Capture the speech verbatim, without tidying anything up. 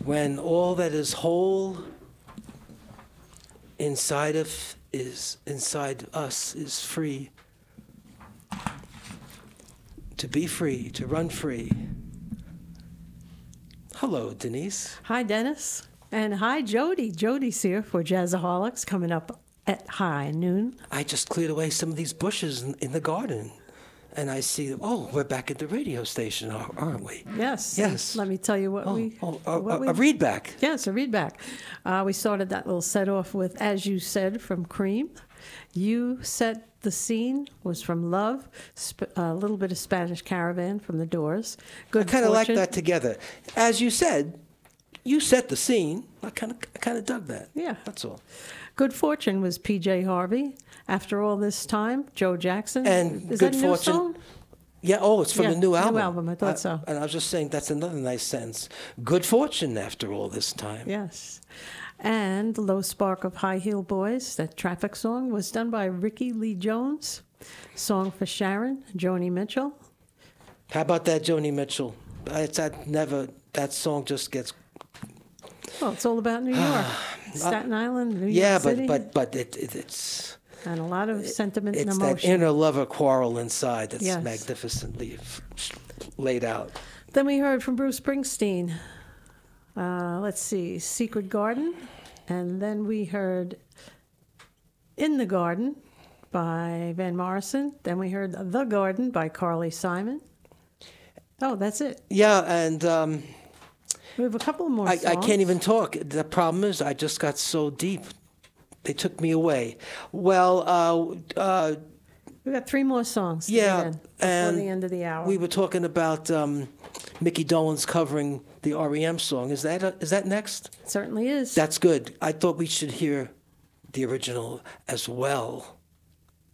when all that is whole inside of is inside us is free. To be free, to run free. Hello, Denise. Hi, Dennis. And hi, Jody. Jody's here for Jazzaholics coming up at high noon. I just cleared away some of these bushes in, in the garden. And I see, oh, we're back at the radio station, aren't we? Yes. Yes. Let me tell you what oh, we... Oh, a, what a, we, a read back. Yes, a read back. Uh, we started that little set off with As You Said from Cream. You Set the Scene was from Love. Sp- a little bit of Spanish Caravan from The Doors. Good I kind of like Fortune. that together. As you said, you set the scene. I kind of I kind of dug that. Yeah. That's all. Good Fortune was P J Harvey. After All This Time, Joe Jackson. And Is Good that a new Fortune. song? Yeah, oh, it's from Yeah, the new album. new album, I thought so. And I was just saying that's another nice sentence. Good fortune after all this time. Yes. And Low Spark of High Heel Boys, that traffic song, was done by Ricky Lee Jones. Song for Sharon, Joni Mitchell. How about that, Joni Mitchell? It's that never, that song just gets... Well, it's all about New York. Staten Island, New Yeah, York but, City. but, but it, it, it's... And a lot of sentiment and It's emotion. that inner lover quarrel inside that's Yes. magnificently f- laid out. Then we heard from Bruce Springsteen. Uh, let's see, Secret Garden. And then we heard In the Garden by Van Morrison. Then we heard The Garden by Carly Simon. Oh, that's it. Yeah, and um, We have a couple more I, songs. I can't even talk. The problem is I just got so deep. They took me away. Well, uh, uh, We've got three more songs to yeah, get in before and the end of the hour. we were talking about um, Mickey Dolenz covering the R E M song. Is that a, is that next? It certainly is. That's good. I thought we should hear the original as well.